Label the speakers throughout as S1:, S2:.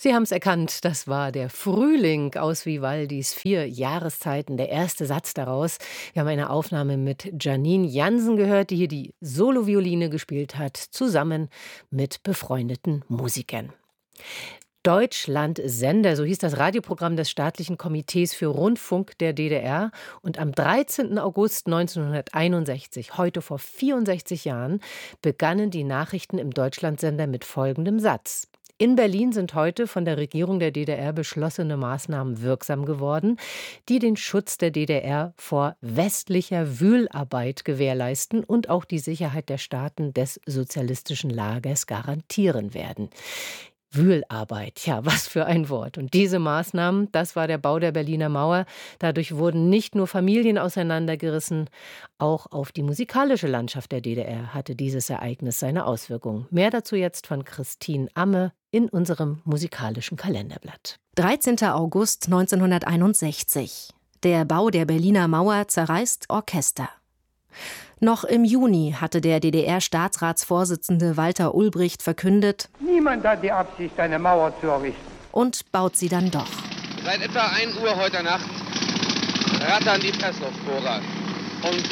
S1: Sie haben es erkannt, das war der Frühling aus Vivaldis 4 Jahreszeiten, der erste Satz daraus. Wir haben eine Aufnahme mit Janine Jansen gehört, die hier die Solovioline gespielt hat, zusammen mit befreundeten Musikern. Deutschlandsender, so hieß das Radioprogramm des Staatlichen Komitees für Rundfunk der DDR. Und am 13. August 1961, heute vor 64 Jahren, begannen die Nachrichten im Deutschlandsender mit folgendem Satz. In Berlin sind heute von der Regierung der DDR beschlossene Maßnahmen wirksam geworden, die den Schutz der DDR vor westlicher Wühlarbeit gewährleisten und auch die Sicherheit der Staaten des sozialistischen Lagers garantieren werden. Wühlarbeit, ja, was für ein Wort. Und diese Maßnahmen, das war der Bau der Berliner Mauer. Dadurch wurden nicht nur Familien auseinandergerissen, auch auf die musikalische Landschaft der DDR hatte dieses Ereignis seine Auswirkungen. Mehr dazu jetzt von Christine Amme in unserem musikalischen Kalenderblatt.
S2: 13. August 1961. Der Bau der Berliner Mauer zerreißt Orchester. Noch im Juni hatte der DDR-Staatsratsvorsitzende Walter Ulbricht verkündet:
S3: Niemand hat die Absicht, eine Mauer zu errichten.
S2: Und baut sie dann doch.
S4: Seit etwa 1 Uhr heute Nacht rattern die Pressluftbohrer und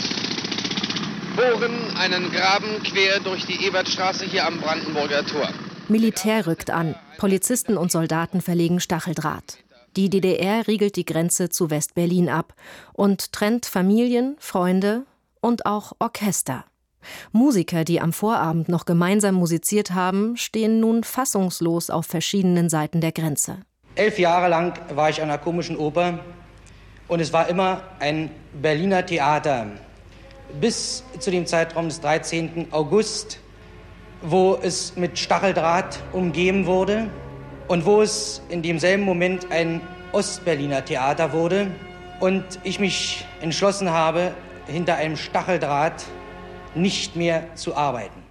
S4: bohren einen Graben quer durch die Ebertstraße hier am Brandenburger Tor.
S2: Militär rückt an. Polizisten und Soldaten verlegen Stacheldraht. Die DDR riegelt die Grenze zu West-Berlin ab und trennt Familien, Freunde und auch Orchester. Musiker, die am Vorabend noch gemeinsam musiziert haben, stehen nun fassungslos auf verschiedenen Seiten der Grenze.
S5: 11 Jahre lang war ich an einer komischen Oper und es war immer ein Berliner Theater. Bis zu dem Zeitraum des 13. August, wo es mit Stacheldraht umgeben wurde und wo es in demselben Moment ein Ostberliner Theater wurde und ich mich entschlossen habe, hinter einem Stacheldraht nicht mehr zu arbeiten.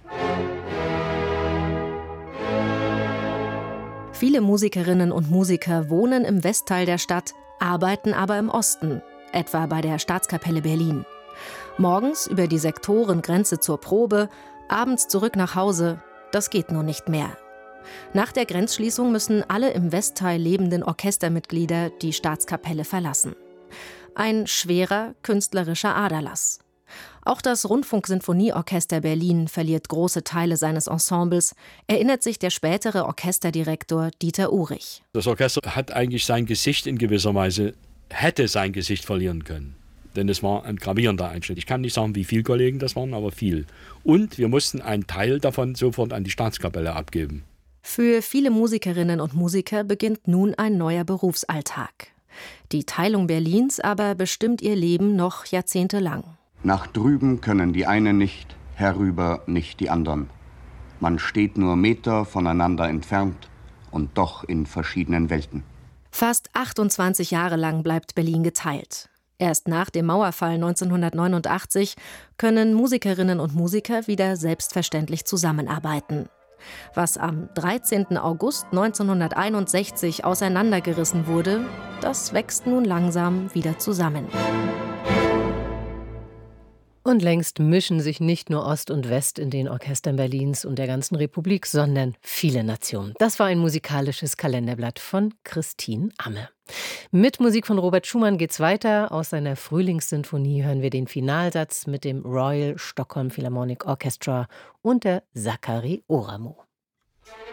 S2: Viele Musikerinnen und Musiker wohnen im Westteil der Stadt, arbeiten aber im Osten, etwa bei der Staatskapelle Berlin. Morgens über die Sektorengrenze zur Probe, abends zurück nach Hause, das geht nun nicht mehr. Nach der Grenzschließung müssen alle im Westteil lebenden Orchestermitglieder die Staatskapelle verlassen. Ein schwerer künstlerischer Aderlass. Auch das Rundfunksinfonieorchester Berlin verliert große Teile seines Ensembles, erinnert sich der spätere Orchesterdirektor Dieter Uhrig.
S6: Das Orchester hat eigentlich sein Gesicht in gewisser Weise, hätte sein Gesicht verlieren können. Denn es war ein gravierender Einschnitt. Ich kann nicht sagen, wie viele Kollegen das waren, aber viel. Und wir mussten einen Teil davon sofort an die Staatskapelle abgeben.
S2: Für viele Musikerinnen und Musiker beginnt nun ein neuer Berufsalltag. Die Teilung Berlins aber bestimmt ihr Leben noch jahrzehntelang.
S7: Nach drüben können die einen nicht, herüber nicht die anderen. Man steht nur Meter voneinander entfernt und doch in verschiedenen Welten.
S2: Fast 28 Jahre lang bleibt Berlin geteilt. Erst nach dem Mauerfall 1989 können Musikerinnen und Musiker wieder selbstverständlich zusammenarbeiten. Was am 13. August 1961 auseinandergerissen wurde, das wächst nun langsam wieder zusammen.
S1: Und längst mischen sich nicht nur Ost und West in den Orchestern Berlins und der ganzen Republik, sondern viele Nationen. Das war ein musikalisches Kalenderblatt von Christine Amme. Mit Musik von Robert Schumann geht's weiter. Aus seiner Frühlingssinfonie hören wir den Finalsatz mit dem Royal Stockholm Philharmonic Orchestra und der Sakari Oramo.